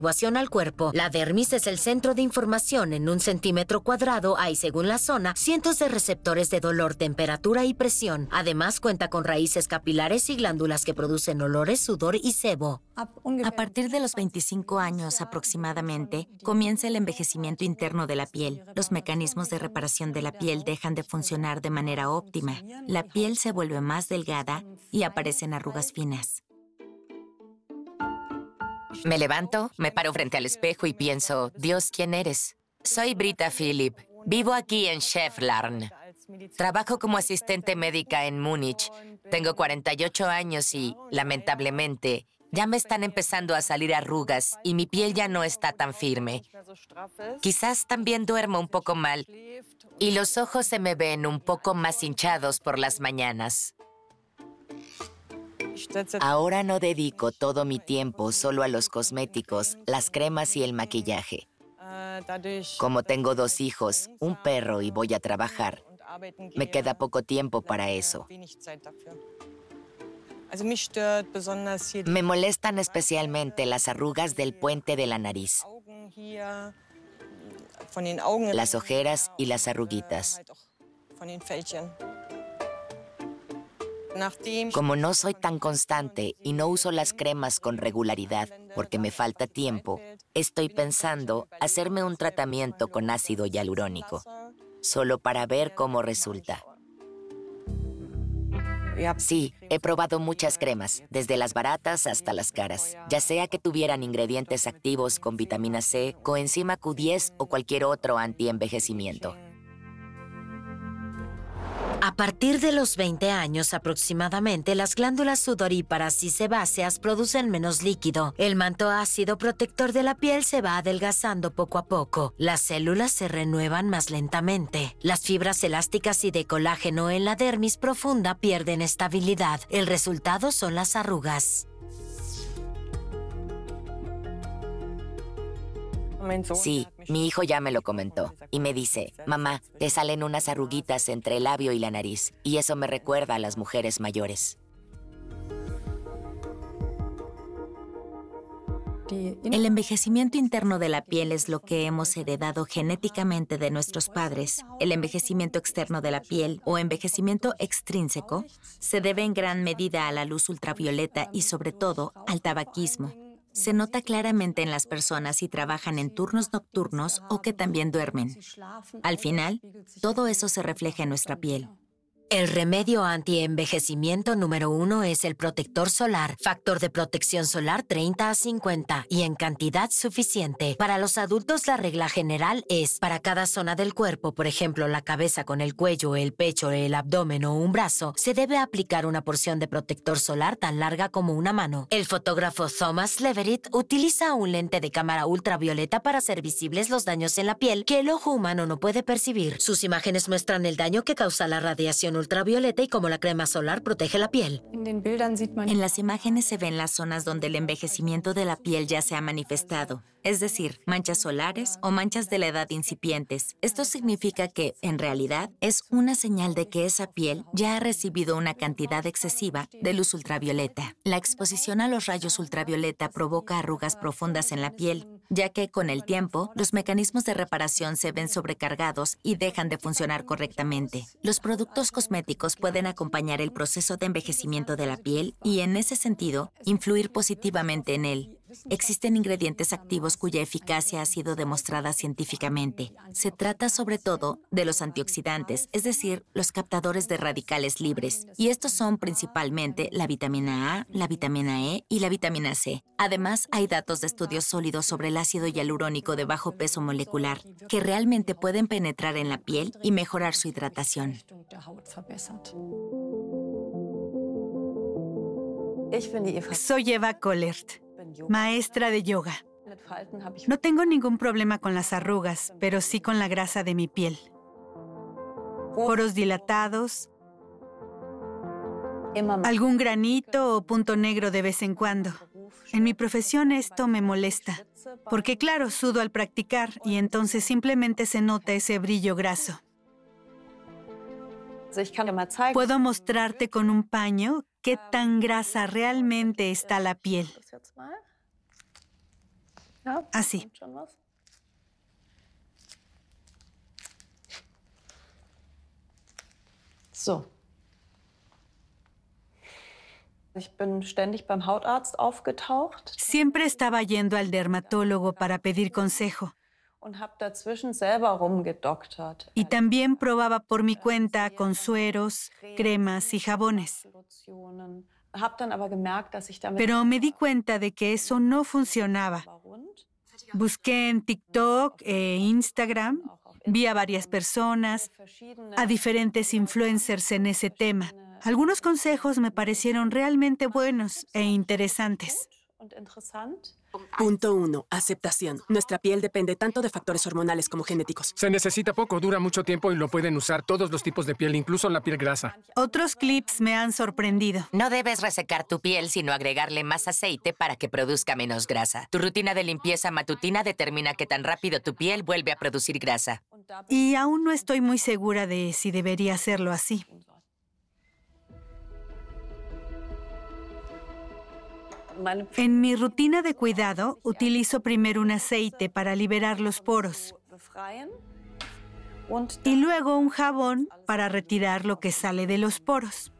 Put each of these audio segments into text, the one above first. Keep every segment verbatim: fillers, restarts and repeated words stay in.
Evacuación al cuerpo. La dermis es el centro de información. En un centímetro cuadrado hay, según la zona, cientos de receptores de dolor, temperatura y presión. Además, cuenta con raíces capilares y glándulas que producen olores, sudor y sebo. A partir de los veinticinco años aproximadamente, comienza el envejecimiento interno de la piel. Los mecanismos de reparación de la piel dejan de funcionar de manera óptima. La piel se vuelve más delgada y aparecen arrugas finas. Me levanto, me paro frente al espejo y pienso, Dios, ¿quién eres? Soy Britta Philipp. Vivo aquí en Schäflarn. Trabajo como asistente médica en Múnich. Tengo cuarenta y ocho años y, lamentablemente, ya me están empezando a salir arrugas y mi piel ya no está tan firme. Quizás también duermo un poco mal y los ojos se me ven un poco más hinchados por las mañanas. Ahora no dedico todo mi tiempo solo a los cosméticos, las cremas y el maquillaje. Como tengo dos hijos, un perro y voy a trabajar, me queda poco tiempo para eso. Me molestan especialmente las arrugas del puente de la nariz, las ojeras y las arruguitas. Como no soy tan constante y no uso las cremas con regularidad porque me falta tiempo, estoy pensando hacerme un tratamiento con ácido hialurónico, solo para ver cómo resulta. Sí, he probado muchas cremas, desde las baratas hasta las caras, ya sea que tuvieran ingredientes activos con vitamina C, coenzima Q diez o cualquier otro antienvejecimiento. A partir de los veinte años aproximadamente, las glándulas sudoríparas y sebáceas producen menos líquido. El manto ácido protector de la piel se va adelgazando poco a poco. Las células se renuevan más lentamente. Las fibras elásticas y de colágeno en la dermis profunda pierden estabilidad. El resultado son las arrugas. Sí, mi hijo ya me lo comentó y me dice, mamá, te salen unas arruguitas entre el labio y la nariz y eso me recuerda a las mujeres mayores. El envejecimiento interno de la piel es lo que hemos heredado genéticamente de nuestros padres. El envejecimiento externo de la piel, o envejecimiento extrínseco, se debe en gran medida a la luz ultravioleta y sobre todo al tabaquismo. Se nota claramente en las personas si trabajan en turnos nocturnos o que también duermen. Al final, todo eso se refleja en nuestra piel. El remedio anti-envejecimiento número uno es el protector solar. Factor de protección solar treinta a cincuenta y en cantidad suficiente. Para los adultos la regla general es, para cada zona del cuerpo, por ejemplo la cabeza con el cuello, el pecho, el abdomen o un brazo, se debe aplicar una porción de protector solar tan larga como una mano. El fotógrafo Thomas Leverett utiliza un lente de cámara ultravioleta para hacer visibles los daños en la piel que el ojo humano no puede percibir. Sus imágenes muestran el daño que causa la radiación ultravioleta y cómo la crema solar protege la piel. En las imágenes se ven las zonas donde el envejecimiento de la piel ya se ha manifestado, es decir, manchas solares o manchas de la edad incipientes. Esto significa que, en realidad, es una señal de que esa piel ya ha recibido una cantidad excesiva de luz ultravioleta. La exposición a los rayos ultravioleta provoca arrugas profundas en la piel, ya que, con el tiempo, los mecanismos de reparación se ven sobrecargados y dejan de funcionar correctamente. Los productos cosméticos pueden acompañar el proceso de envejecimiento de la piel y, en ese sentido, influir positivamente en él. Existen ingredientes activos cuya eficacia ha sido demostrada científicamente. Se trata sobre todo de los antioxidantes, es decir, los captadores de radicales libres. Y estos son principalmente la vitamina A, la vitamina E y la vitamina C. Además, hay datos de estudios sólidos sobre el ácido hialurónico de bajo peso molecular, que realmente pueden penetrar en la piel y mejorar su hidratación. Soy Eva Kollert, maestra de yoga. No tengo ningún problema con las arrugas, pero sí con la grasa de mi piel. Poros dilatados, algún granito o punto negro de vez en cuando. En mi profesión esto me molesta, porque claro, sudo al practicar y entonces simplemente se nota ese brillo graso. Puedo mostrarte con un paño qué tan grasa realmente está la piel. Así. So. Ich bin ständig beim Hautarzt aufgetaucht. Siempre estaba yendo al dermatólogo para pedir consejo. Und habe dazwischen selber rumgedoktert. Y también probaba por mi cuenta con sueros, cremas y jabones. Pero me di cuenta de que eso no funcionaba. Busqué en TikTok e Instagram, vi a varias personas, a diferentes influencers en ese tema. Algunos consejos me parecieron realmente buenos e interesantes. Punto uno. Aceptación. Nuestra piel depende tanto de factores hormonales como genéticos. Se necesita poco, dura mucho tiempo y lo pueden usar todos los tipos de piel, incluso la piel grasa. Otros clips me han sorprendido. No debes resecar tu piel, sino agregarle más aceite para que produzca menos grasa. Tu rutina de limpieza matutina determina qué tan rápido tu piel vuelve a producir grasa. Y aún no estoy muy segura de si debería hacerlo así. En mi rutina de cuidado, utilizo primero un aceite para liberar los poros y luego un jabón para retirar lo que sale de los poros.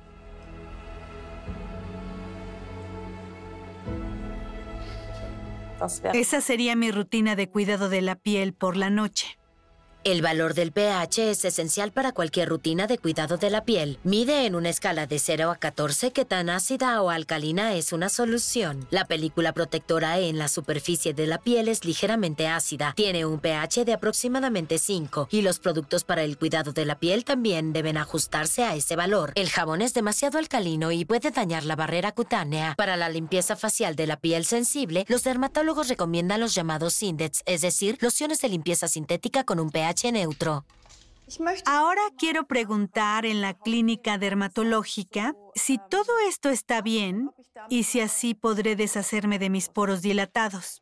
Esa sería mi rutina de cuidado de la piel por la noche. El valor del pH es esencial para cualquier rutina de cuidado de la piel. Mide en una escala de cero a catorce qué tan ácida o alcalina es una solución. La película protectora en la superficie de la piel es ligeramente ácida. Tiene un pH de aproximadamente cinco y los productos para el cuidado de la piel también deben ajustarse a ese valor. El jabón es demasiado alcalino y puede dañar la barrera cutánea. Para la limpieza facial de la piel sensible, los dermatólogos recomiendan los llamados Sindets, es decir, lociones de limpieza sintética con un pH neutro. Ahora quiero preguntar en la clínica dermatológica si todo esto está bien y si así podré deshacerme de mis poros dilatados.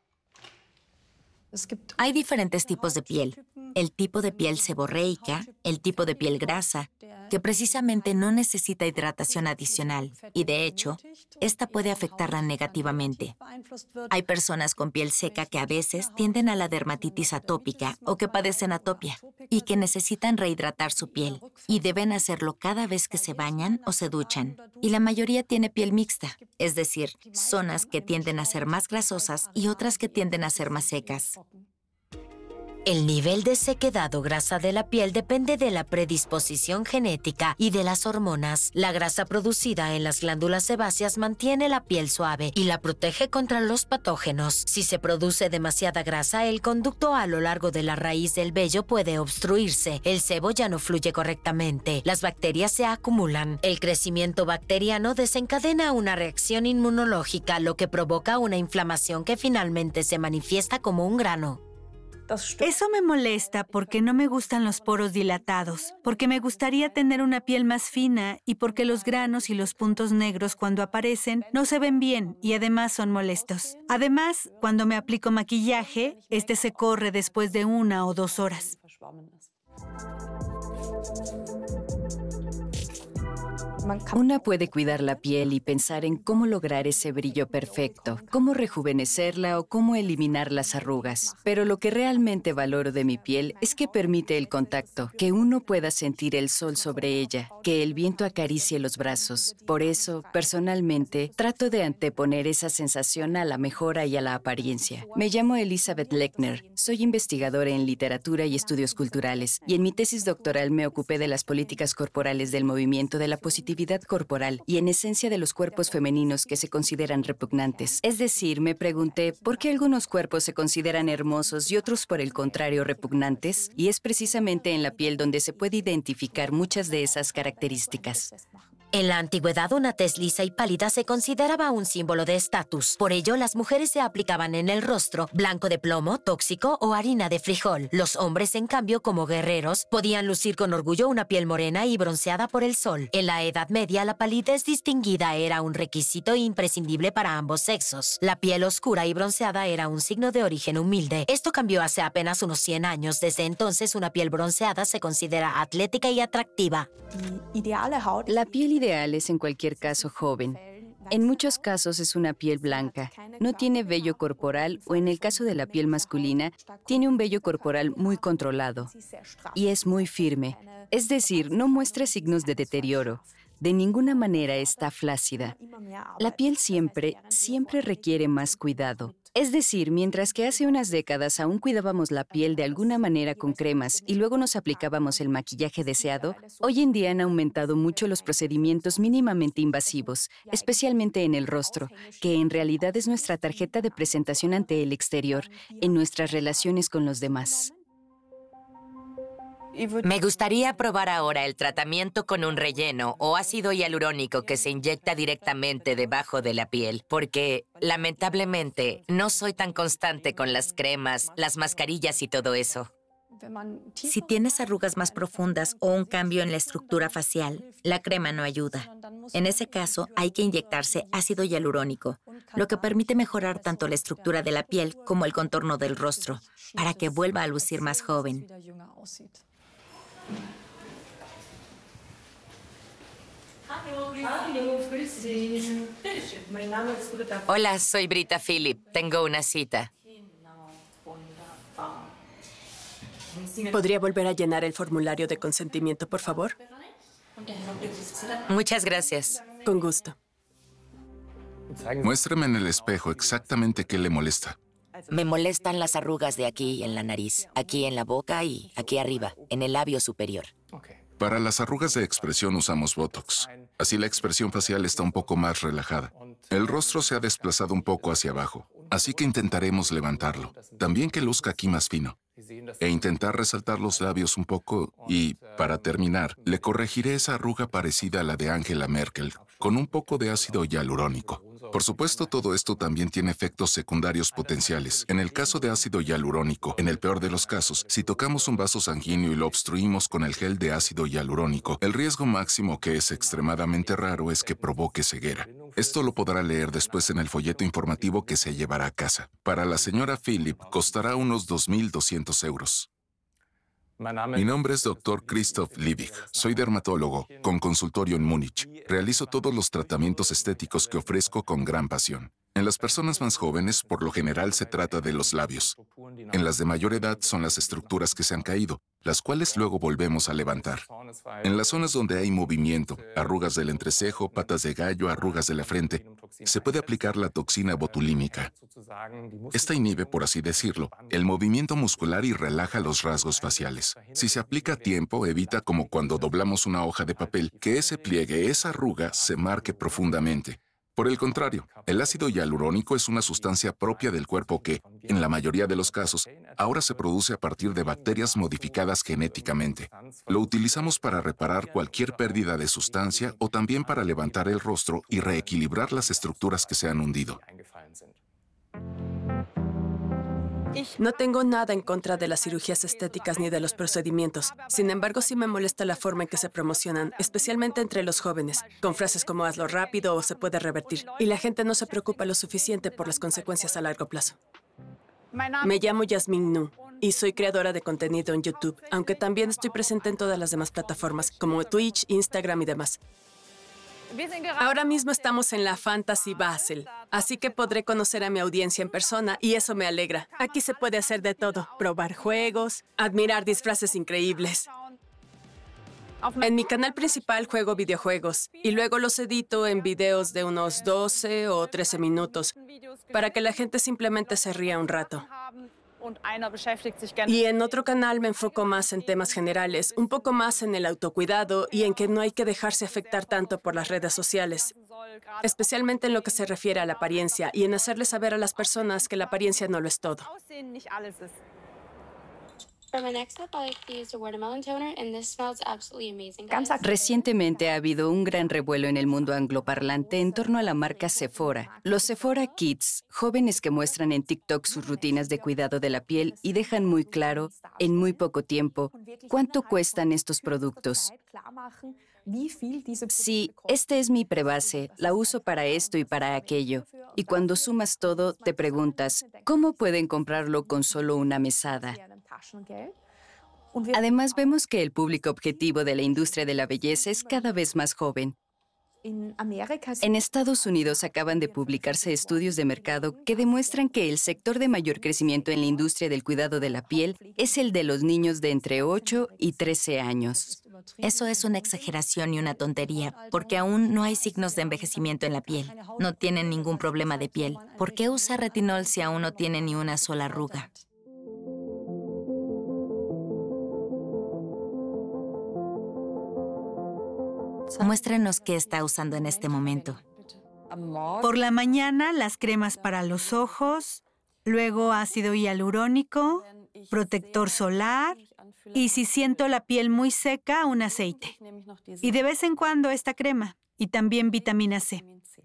Hay diferentes tipos de piel. El tipo de piel seborreica, el tipo de piel grasa, que precisamente no necesita hidratación adicional y, de hecho, esta puede afectarla negativamente. Hay personas con piel seca que a veces tienden a la dermatitis atópica o que padecen atopia y que necesitan rehidratar su piel y deben hacerlo cada vez que se bañan o se duchan. Y la mayoría tiene piel mixta, es decir, zonas que tienden a ser más grasosas y otras que tienden a ser más secas. El nivel de sequedad o grasa de la piel depende de la predisposición genética y de las hormonas. La grasa producida en las glándulas sebáceas mantiene la piel suave y la protege contra los patógenos. Si se produce demasiada grasa, el conducto a lo largo de la raíz del vello puede obstruirse. El sebo ya no fluye correctamente. Las bacterias se acumulan. El crecimiento bacteriano desencadena una reacción inmunológica, lo que provoca una inflamación que finalmente se manifiesta como un grano. Eso me molesta porque no me gustan los poros dilatados, porque me gustaría tener una piel más fina y porque los granos y los puntos negros cuando aparecen no se ven bien y además son molestos. Además, cuando me aplico maquillaje, este se corre después de una o dos horas. Una puede cuidar la piel y pensar en cómo lograr ese brillo perfecto, cómo rejuvenecerla o cómo eliminar las arrugas. Pero lo que realmente valoro de mi piel es que permite el contacto, que uno pueda sentir el sol sobre ella, que el viento acaricie los brazos. Por eso, personalmente, trato de anteponer esa sensación a la mejora y a la apariencia. Me llamo Elizabeth Lechner, soy investigadora en literatura y estudios culturales, y en mi tesis doctoral me ocupé de las políticas corporales del movimiento de la positividad corporal y en esencia de los cuerpos femeninos que se consideran repugnantes. Es decir, me pregunté por qué algunos cuerpos se consideran hermosos y otros por el contrario repugnantes, y es precisamente en la piel donde se puede identificar muchas de esas características. En la antigüedad, una tez lisa y pálida se consideraba un símbolo de estatus. Por ello, las mujeres se aplicaban en el rostro blanco de plomo, tóxico o harina de frijol. Los hombres, en cambio, como guerreros, podían lucir con orgullo una piel morena y bronceada por el sol. En la Edad Media, la palidez distinguida era un requisito imprescindible para ambos sexos. La piel oscura y bronceada era un signo de origen humilde. Esto cambió hace apenas unos cien años. Desde entonces, una piel bronceada se considera atlética y atractiva. La piel ideal es en cualquier caso joven. En muchos casos es una piel blanca, no tiene vello corporal o en el caso de la piel masculina, tiene un vello corporal muy controlado y es muy firme, es decir, no muestra signos de deterioro. De ninguna manera está flácida. La piel siempre, siempre requiere más cuidado. Es decir, mientras que hace unas décadas aún cuidábamos la piel de alguna manera con cremas y luego nos aplicábamos el maquillaje deseado, hoy en día han aumentado mucho los procedimientos mínimamente invasivos, especialmente en el rostro, que en realidad es nuestra tarjeta de presentación ante el exterior, en nuestras relaciones con los demás. Me gustaría probar ahora el tratamiento con un relleno o ácido hialurónico que se inyecta directamente debajo de la piel, porque, lamentablemente, no soy tan constante con las cremas, las mascarillas y todo eso. Si tienes arrugas más profundas o un cambio en la estructura facial, la crema no ayuda. En ese caso, hay que inyectarse ácido hialurónico, lo que permite mejorar tanto la estructura de la piel como el contorno del rostro, para que vuelva a lucir más joven. Hola, soy Brita Philip. Tengo una cita. ¿Podría volver a llenar el formulario de consentimiento, por favor? Muchas gracias. Con gusto. Muéstrame en el espejo exactamente qué le molesta. Me molestan las arrugas de aquí en la nariz, aquí en la boca y aquí arriba, en el labio superior. Para las arrugas de expresión usamos Botox. Así la expresión facial está un poco más relajada. El rostro se ha desplazado un poco hacia abajo, así que intentaremos levantarlo. También que luzca aquí más fino. E intentar resaltar los labios un poco y, para terminar, le corregiré esa arruga parecida a la de Angela Merkel, con un poco de ácido hialurónico. Por supuesto, todo esto también tiene efectos secundarios potenciales. En el caso de ácido hialurónico, en el peor de los casos, si tocamos un vaso sanguíneo y lo obstruimos con el gel de ácido hialurónico, el riesgo máximo, que es extremadamente raro, es que provoque ceguera. Esto lo podrá leer después en el folleto informativo que se llevará a casa. Para la señora Philip, costará unos dos mil doscientos euros. Mi nombre es doctor Christoph Liebig. Soy dermatólogo, con consultorio en Múnich. Realizo todos los tratamientos estéticos que ofrezco con gran pasión. En las personas más jóvenes, por lo general, se trata de los labios. En las de mayor edad son las estructuras que se han caído, las cuales luego volvemos a levantar. En las zonas donde hay movimiento, arrugas del entrecejo, patas de gallo, arrugas de la frente, se puede aplicar la toxina botulínica. Esta inhibe, por así decirlo, el movimiento muscular y relaja los rasgos faciales. Si se aplica a tiempo, evita, como cuando doblamos una hoja de papel, que ese pliegue, esa arruga, se marque profundamente. Por el contrario, el ácido hialurónico es una sustancia propia del cuerpo que, en la mayoría de los casos, ahora se produce a partir de bacterias modificadas genéticamente. Lo utilizamos para reparar cualquier pérdida de sustancia o también para levantar el rostro y reequilibrar las estructuras que se han hundido. No tengo nada en contra de las cirugías estéticas ni de los procedimientos. Sin embargo, sí me molesta la forma en que se promocionan, especialmente entre los jóvenes, con frases como hazlo rápido o se puede revertir. Y la gente no se preocupa lo suficiente por las consecuencias a largo plazo. Me llamo Yasmin Nu y soy creadora de contenido en YouTube, aunque también estoy presente en todas las demás plataformas, como Twitch, Instagram y demás. Ahora mismo estamos en la Fantasy Basel, así que podré conocer a mi audiencia en persona y eso me alegra. Aquí se puede hacer de todo, probar juegos, admirar disfraces increíbles. En mi canal principal juego videojuegos y luego los edito en videos de unos doce o trece minutos para que la gente simplemente se ría un rato. Y en otro canal me enfoco más en temas generales, un poco más en el autocuidado y en que no hay que dejarse afectar tanto por las redes sociales, especialmente en lo que se refiere a la apariencia y en hacerle saber a las personas que la apariencia no lo es todo. Recientemente ha habido un gran revuelo en el mundo angloparlante en torno a la marca Sephora. Los Sephora Kids, jóvenes que muestran en TikTok sus rutinas de cuidado de la piel y dejan muy claro, en muy poco tiempo, cuánto cuestan estos productos. Sí, este es mi prebase, la uso para esto y para aquello. Y cuando sumas todo, te preguntas, ¿cómo pueden comprarlo con solo una mesada? Además, vemos que el público objetivo de la industria de la belleza es cada vez más joven. En Estados Unidos acaban de publicarse estudios de mercado que demuestran que el sector de mayor crecimiento en la industria del cuidado de la piel es el de los niños de entre ocho y trece años. Eso es una exageración y una tontería, porque aún no hay signos de envejecimiento en la piel. No tienen ningún problema de piel. ¿Por qué usar retinol si aún no tiene ni una sola arruga? Muéstrenos qué está usando en este momento. Por la mañana, las cremas para los ojos, luego ácido hialurónico, protector solar y si siento la piel muy seca, un aceite. Y de vez en cuando esta crema y también vitamina C.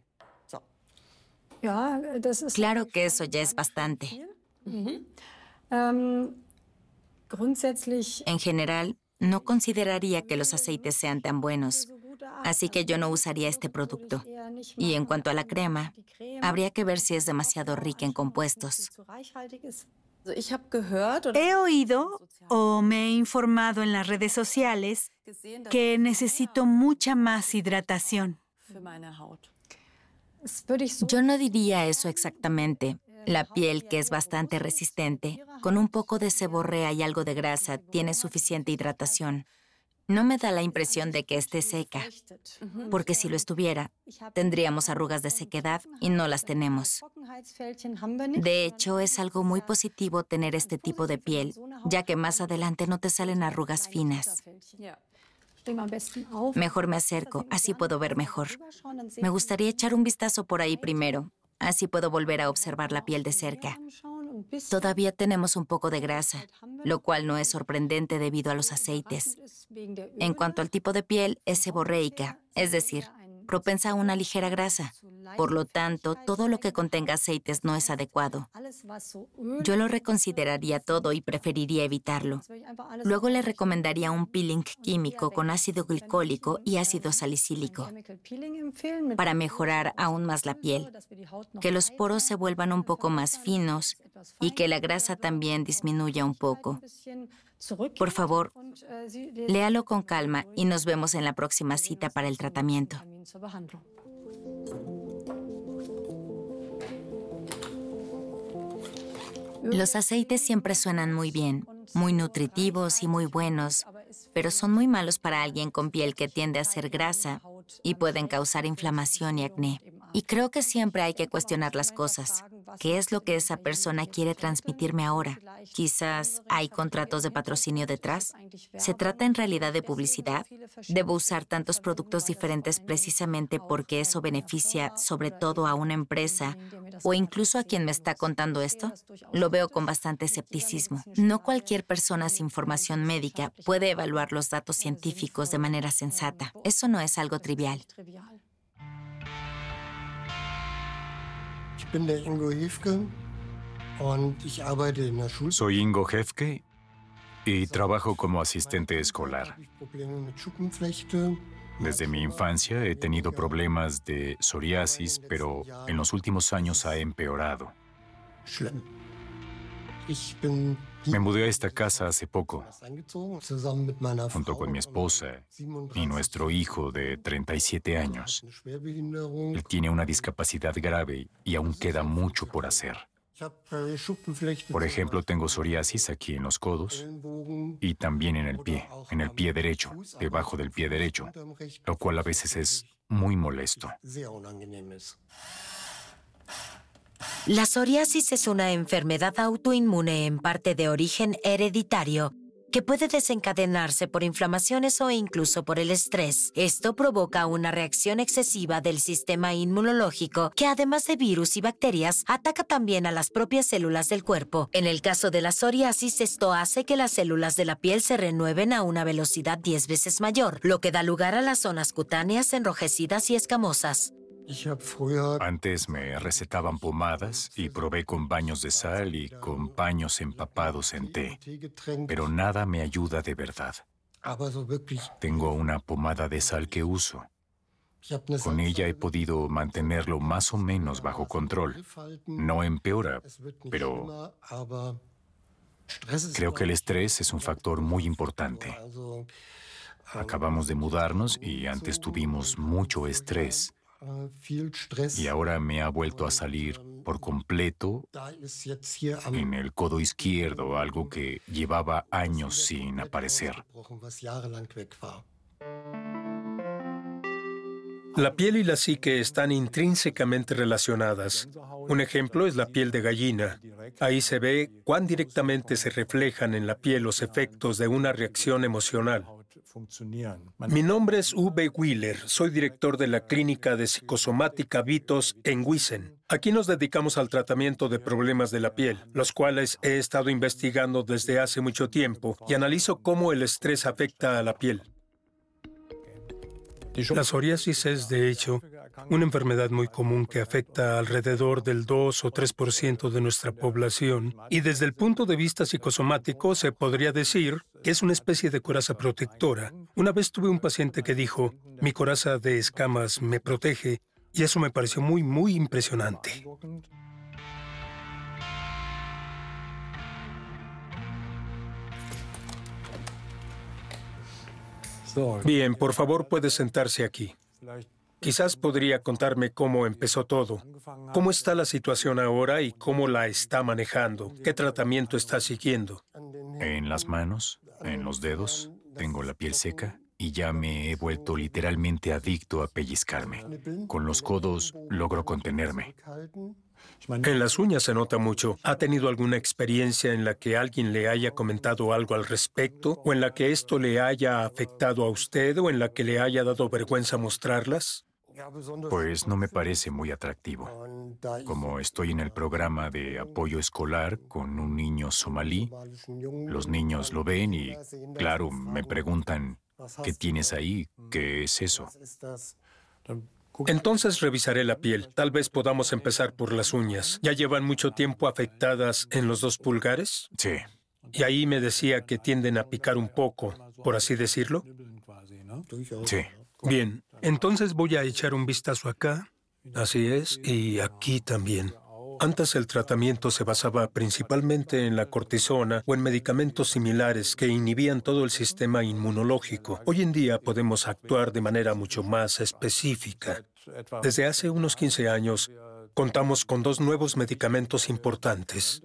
Claro que eso ya es bastante. En general, no consideraría que los aceites sean tan buenos, así que yo no usaría este producto. Y en cuanto a la crema, habría que ver si es demasiado rica en compuestos. He oído o me he informado en las redes sociales que necesito mucha más hidratación. Yo no diría eso exactamente. La piel, que es bastante resistente, con un poco de seborrea y algo de grasa, tiene suficiente hidratación. No me da la impresión de que esté seca, porque si lo estuviera, tendríamos arrugas de sequedad y no las tenemos. De hecho, es algo muy positivo tener este tipo de piel, ya que más adelante no te salen arrugas finas. Mejor me acerco, así puedo ver mejor. Me gustaría echar un vistazo por ahí primero, así puedo volver a observar la piel de cerca. Todavía tenemos un poco de grasa, lo cual no es sorprendente debido a los aceites. En cuanto al tipo de piel, es seborreica, es decir, propensa a una ligera grasa. Por lo tanto, todo lo que contenga aceites no es adecuado. Yo lo reconsideraría todo y preferiría evitarlo. Luego le recomendaría un peeling químico con ácido glicólico y ácido salicílico para mejorar aún más la piel, que los poros se vuelvan un poco más finos y que la grasa también disminuya un poco. Por favor, léalo con calma y nos vemos en la próxima cita para el tratamiento. Los aceites siempre suenan muy bien, muy nutritivos y muy buenos, pero son muy malos para alguien con piel que tiende a ser grasa y pueden causar inflamación y acné. Y creo que siempre hay que cuestionar las cosas. ¿Qué es lo que esa persona quiere transmitirme ahora? Quizás hay contratos de patrocinio detrás. ¿Se trata en realidad de publicidad? ¿Debo usar tantos productos diferentes precisamente porque eso beneficia sobre todo a una empresa o incluso a quien me está contando esto? Lo veo con bastante escepticismo. No cualquier persona sin formación médica puede evaluar los datos científicos de manera sensata. Eso no es algo trivial. Soy Ingo Hefke y trabajo como asistente escolar. Desde mi infancia he tenido problemas de psoriasis, pero en los últimos años ha empeorado. Me mudé a esta casa hace poco, junto con mi esposa y nuestro hijo de treinta y siete años. Él tiene una discapacidad grave y aún queda mucho por hacer. Por ejemplo, tengo psoriasis aquí en los codos y también en el pie, en el pie derecho, debajo del pie derecho, lo cual a veces es muy molesto. La psoriasis es una enfermedad autoinmune en parte de origen hereditario que puede desencadenarse por inflamaciones o incluso por el estrés. Esto provoca una reacción excesiva del sistema inmunológico que, además de virus y bacterias, ataca también a las propias células del cuerpo. En el caso de la psoriasis, esto hace que las células de la piel se renueven a una velocidad diez veces mayor, lo que da lugar a las zonas cutáneas enrojecidas y escamosas. Antes me recetaban pomadas y probé con baños de sal y con paños empapados en té, pero nada me ayuda de verdad. Tengo una pomada de sal que uso. Con ella he podido mantenerlo más o menos bajo control. No empeora, pero creo que el estrés es un factor muy importante. Acabamos de mudarnos y antes tuvimos mucho estrés. Y ahora me ha vuelto a salir por completo en el codo izquierdo, algo que llevaba años sin aparecer. La piel y la psique están intrínsecamente relacionadas. Un ejemplo es la piel de gallina. Ahí se ve cuán directamente se reflejan en la piel los efectos de una reacción emocional. Mi nombre es Uwe Wheeler. Soy director de la Clínica de Psicosomática Vitos en Wissen. Aquí nos dedicamos al tratamiento de problemas de la piel, los cuales he estado investigando desde hace mucho tiempo y analizo cómo el estrés afecta a la piel. La psoriasis es, de hecho, una enfermedad muy común que afecta alrededor del dos o tres por ciento de nuestra población y desde el punto de vista psicosomático se podría decir que es una especie de coraza protectora. Una vez tuve un paciente que dijo, mi coraza de escamas me protege y eso me pareció muy, muy impresionante. Bien, por favor, puede sentarse aquí. Quizás podría contarme cómo empezó todo, cómo está la situación ahora y cómo la está manejando, qué tratamiento está siguiendo. En las manos, en los dedos, tengo la piel seca y ya me he vuelto literalmente adicto a pellizcarme. Con los codos logro contenerme. En las uñas se nota mucho. ¿Ha tenido alguna experiencia en la que alguien le haya comentado algo al respecto? ¿O en la que esto le haya afectado a usted? ¿O en la que le haya dado vergüenza mostrarlas? Pues no me parece muy atractivo. Como estoy en el programa de apoyo escolar con un niño somalí, los niños lo ven y, claro, me preguntan, ¿qué tienes ahí? ¿Qué es eso? Entonces revisaré la piel. Tal vez podamos empezar por las uñas. ¿Ya llevan mucho tiempo afectadas en los dos pulgares? Sí. Y ahí me decía que tienden a picar un poco, por así decirlo. Sí. Bien, entonces voy a echar un vistazo acá. Así es, y aquí también. Antes el tratamiento se basaba principalmente en la cortisona o en medicamentos similares que inhibían todo el sistema inmunológico. Hoy en día podemos actuar de manera mucho más específica. Desde hace unos quince años, contamos con dos nuevos medicamentos importantes.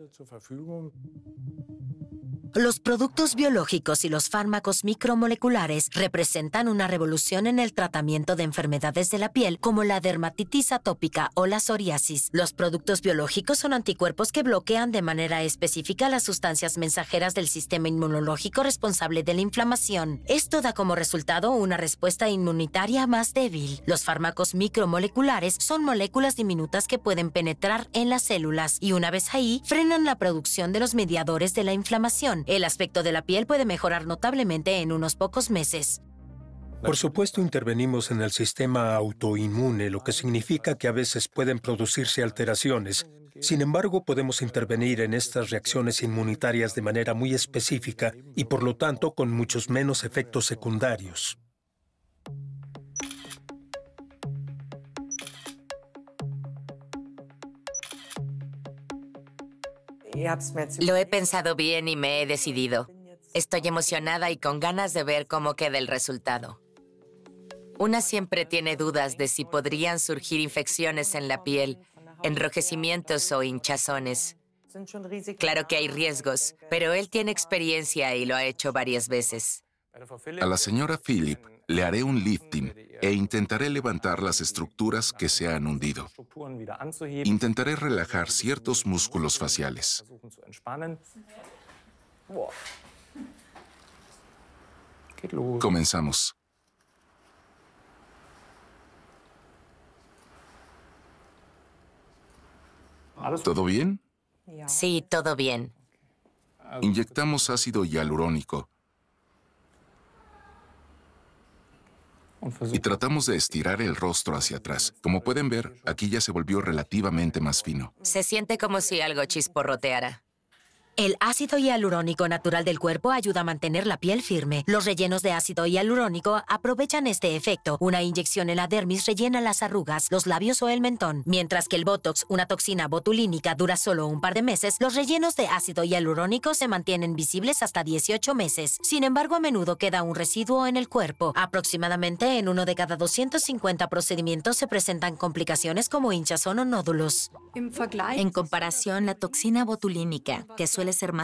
Los productos biológicos y los fármacos micromoleculares representan una revolución en el tratamiento de enfermedades de la piel como la dermatitis atópica o la psoriasis. Los productos biológicos son anticuerpos que bloquean de manera específica las sustancias mensajeras del sistema inmunológico responsable de la inflamación. Esto da como resultado una respuesta inmunitaria más débil. Los fármacos micromoleculares son moléculas diminutas que pueden penetrar en las células y una vez ahí frenan la producción de los mediadores de la inflamación. El aspecto de la piel puede mejorar notablemente en unos pocos meses. Por supuesto, intervenimos en el sistema autoinmune, lo que significa que a veces pueden producirse alteraciones. Sin embargo, podemos intervenir en estas reacciones inmunitarias de manera muy específica y, por lo tanto, con muchos menos efectos secundarios. Lo he pensado bien y me he decidido. Estoy emocionada y con ganas de ver cómo queda el resultado. Una siempre tiene dudas de si podrían surgir infecciones en la piel, enrojecimientos o hinchazones. Claro que hay riesgos, pero él tiene experiencia y lo ha hecho varias veces. A la señora Philip le haré un lifting e intentaré levantar las estructuras que se han hundido. Intentaré relajar ciertos músculos faciales. Comenzamos. ¿Todo bien? Sí, todo bien. Inyectamos ácido hialurónico y tratamos de estirar el rostro hacia atrás. Como pueden ver, aquí ya se volvió relativamente más fino. Se siente como si algo chisporroteara. El ácido hialurónico natural del cuerpo ayuda a mantener la piel firme. Los rellenos de ácido hialurónico aprovechan este efecto. Una inyección en la dermis rellena las arrugas, los labios o el mentón. Mientras que el Botox, una toxina botulínica, dura solo un par de meses, los rellenos de ácido hialurónico se mantienen visibles hasta dieciocho meses. Sin embargo, a menudo queda un residuo en el cuerpo. Aproximadamente en uno de cada doscientos cincuenta procedimientos se presentan complicaciones como hinchazón o nódulos. En comparación, la toxina botulínica, que suele ser más